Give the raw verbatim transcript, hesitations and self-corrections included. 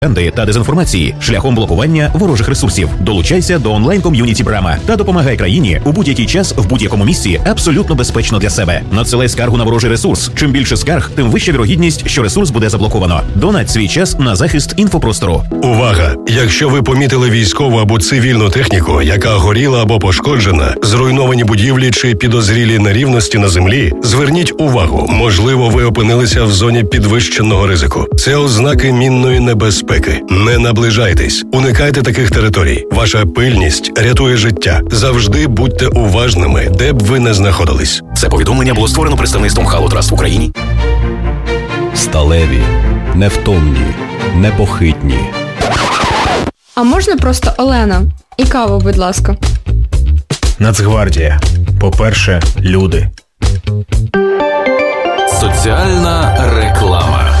та дезінформації шляхом блокування ворожих ресурсів. Долучайся до онлайн-ком'юніті Брама та допомагай країні у будь-який час в будь-якому місці абсолютно безпечно для себе. Надсилай скаргу на ворожий ресурс. Чим більше скарг, тим вища вірогідність, що ресурс буде заблоковано. Донать свій час на захист інфопростору. Увага! Якщо ви помітили військову або цивільну техніку, яка горіла або пошкоджена, зруйновані будівлі чи підозрілі нерівності на землі, зверніть увагу. Можливо, ви опинилися в зоні підвищеного ризику. Це ознаки мінної небезпеки. Не наближайтесь. Уникайте таких територій. Ваша пильність рятує життя. Завжди будьте уважними, де б ви не знаходились. Це повідомлення було створено представництвом Halo Trust в Україні. Сталеві, невтомні, непохитні. А можна просто Олена? І каву, будь ласка. Нацгвардія. По-перше, люди. Соціальна реклама.